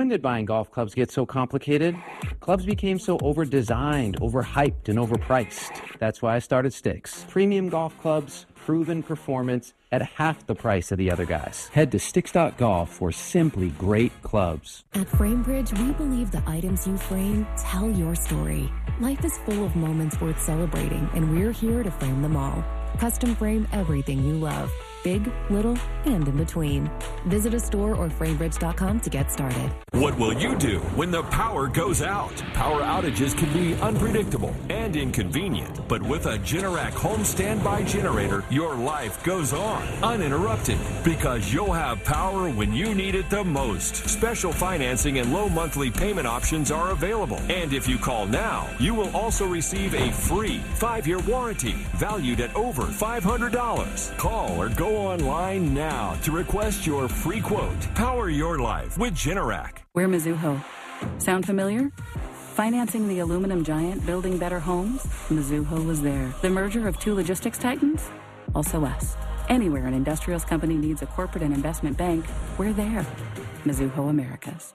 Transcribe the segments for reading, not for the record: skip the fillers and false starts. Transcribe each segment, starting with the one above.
When did buying golf clubs get so complicated? Clubs became so over-designed, overhyped, and overpriced. That's why I started Sticks. Premium golf clubs, proven performance at half the price of the other guys. Head to Sticks.golf for simply great clubs. At FrameBridge, we believe the items you frame tell your story. Life is full of moments worth celebrating, and we're here to frame them all. Custom frame everything you love. Big, little, and in between. Visit a store or framebridge.com to get started. What will you do when the power goes out? Power outages can be unpredictable and inconvenient, but with a Generac home standby generator, your life goes on uninterrupted because you'll have power when you need it the most. Special financing and low monthly payment options are available. And if you call now, you will also receive a free 5-year warranty valued at over $500. Call or go online now to request your free quote. Power your life with Generac. We're Mizuho. Sound familiar? Financing the aluminum giant, building better homes? Mizuho was there. The merger of two logistics titans? Also us. Anywhere an industrials company needs a corporate and investment bank, we're there. Mizuho Americas.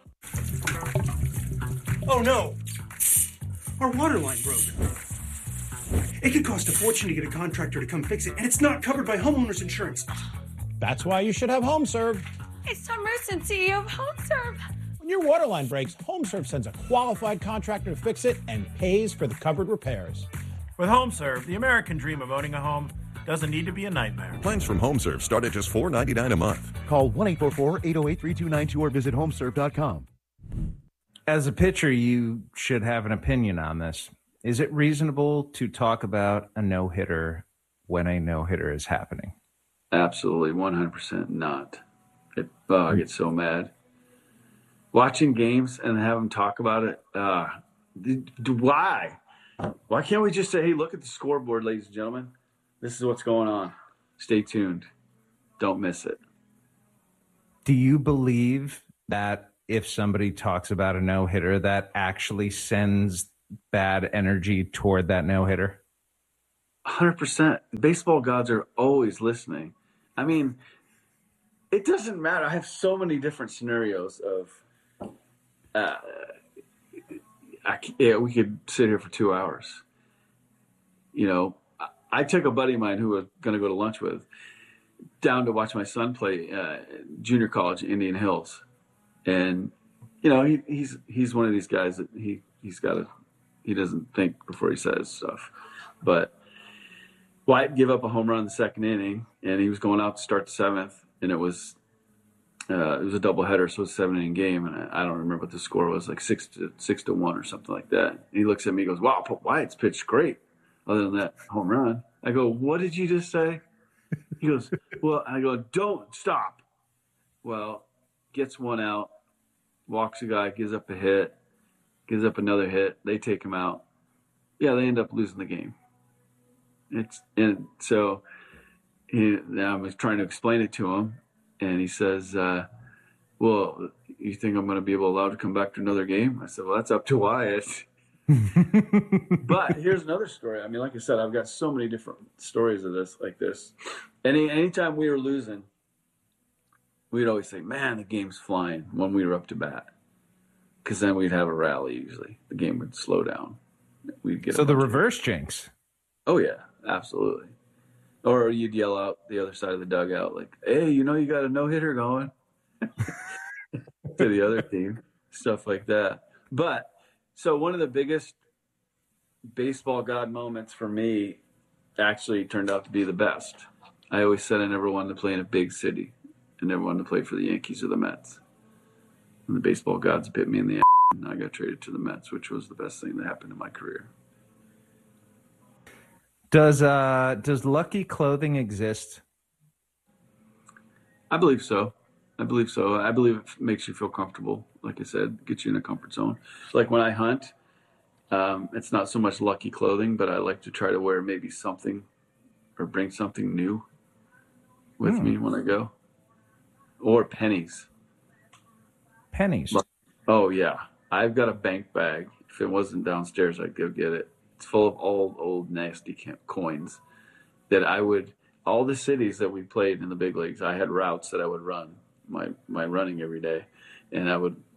Oh no! Our water line broke. It could cost a fortune to get a contractor to come fix it, and it's not covered by homeowners insurance. That's why you should have HomeServe. It's Tom Merson, CEO of HomeServe. When your water line breaks, HomeServe sends a qualified contractor to fix it and pays for the covered repairs. With HomeServe, the American dream of owning a home doesn't need to be a nightmare. Plans from HomeServe start at just $4.99 a month. Call 1-844-808-3292 or visit homeserve.com. As a pitcher, you should have an opinion on this. Is it reasonable to talk about a no-hitter when a no-hitter is happening? Absolutely, 100% not. I get so mad. Watching games and have them talk about it, why? Why can't we just say, hey, look at the scoreboard, ladies and gentlemen. This is what's going on. Stay tuned. Don't miss it. Do you believe that if somebody talks about a no-hitter, that actually sends bad energy toward that no-hitter? 100%. Baseball gods are always listening. I mean, it doesn't matter. I have so many different scenarios of we could sit here for 2 hours. You know, I took a buddy of mine who was going to go to lunch with down to watch my son play junior college in Indian Hills. And, you know, he's one of these guys that he doesn't think before he says stuff. But Wyatt gave up a home run in the second inning, and he was going out to start the seventh, and it was a doubleheader, so it was a 7-inning game, and I don't remember what the score was, like 6-1 or something like that. And he looks at me and goes, "Wow, Wyatt's pitched great, other than that home run." I go, "What did you just say?" He goes, "Well," I go, "Don't stop." Well, gets one out, walks a guy, gives up a hit, gives up another hit. They take him out. Yeah, they end up losing the game. So I was trying to explain it to him, and he says, "Well, you think I'm going to be allowed to come back to another game?" I said, "Well, that's up to Wyatt." But here's another story. I mean, like I said, I've got so many different stories of this, like this. Anytime we were losing, we'd always say, "Man, the game's flying," when we were up to bat. Because then we'd have a rally usually. The game would slow down. We'd get the reverse jinx. Oh, yeah, absolutely. Or you'd yell out the other side of the dugout like, "Hey, you know you got a no-hitter going," to the other team, stuff like that. But so one of the biggest baseball god moments for me actually turned out to be the best. I always said I never wanted to play in a big city. I never wanted to play for the Yankees or the Mets. And the baseball gods bit me in the ass, and I got traded to the Mets, which was the best thing that happened in my career. Does lucky clothing exist? I believe so. I believe it makes you feel comfortable. Like I said, gets you in a comfort zone. Like when I hunt, it's not so much lucky clothing, but I like to try to wear maybe something or bring something new with me when I go. Or pennies. Pennies? Oh, yeah. I've got a bank bag. If it wasn't downstairs, I'd go get it. It's full of old nasty coins that all the cities that we played in the big leagues, I had routes that I would run, my running every day. And I would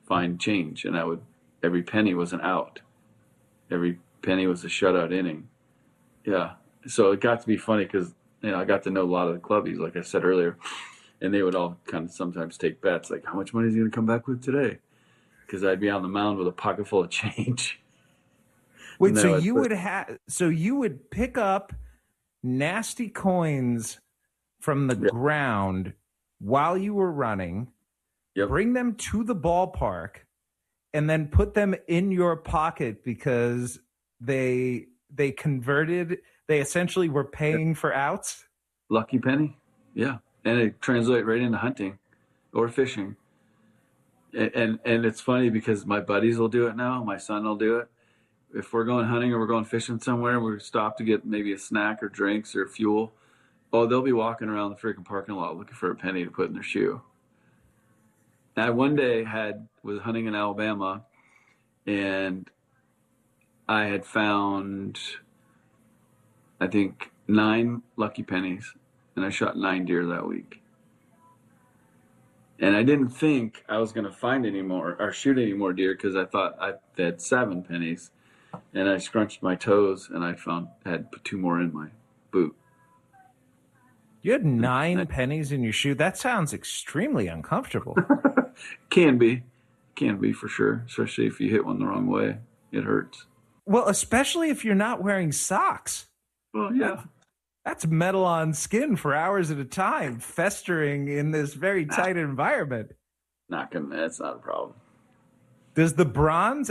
find change, and every penny was an out. Every penny was a shutout inning. Yeah. So it got to be funny because, I got to know a lot of the clubbies, like I said earlier, and they would all kind of sometimes take bets, like, how much money is he going to come back with today? Because I'd be on the mound with a pocket full of change. Wait, so you would pick up nasty coins from the ground while you were running, bring them to the ballpark, and then put them in your pocket because they essentially were paying for outs? Lucky penny, yeah. And it translates right into hunting or fishing. And it's funny because my buddies will do it now. My son will do it. If we're going hunting or we're going fishing somewhere, we're stopped to get maybe a snack or drinks or fuel. Oh, they'll be walking around the freaking parking lot looking for a penny to put in their shoe. I one day was hunting in Alabama, and I had found, I think, 9 lucky pennies, and I shot 9 deer that week. And I didn't think I was going to find any more or shoot any more deer because I thought I had 7 pennies, and I scrunched my toes, and I had put 2 more in my boot. You had 9 pennies in your shoe? That sounds extremely uncomfortable. Can be for sure, especially if you hit one the wrong way. It hurts. Well, especially if you're not wearing socks. Well, yeah. That's metal on skin for hours at a time, festering in this very tight environment. That's not a problem. Does the bronze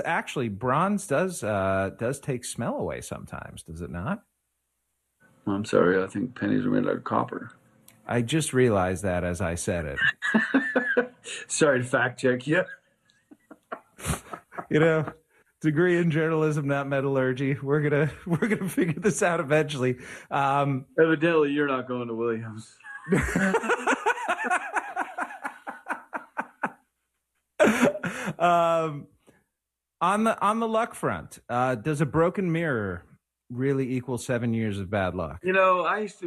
does take smell away sometimes, does it not? I'm sorry, I think pennies are made out of copper. I just realized that as I said it. Sorry to fact check you. Degree in journalism, not metallurgy. We're gonna figure this out eventually. Evidently, you're not going to Williams. On the luck front, does a broken mirror really equal 7 years of bad luck? I used to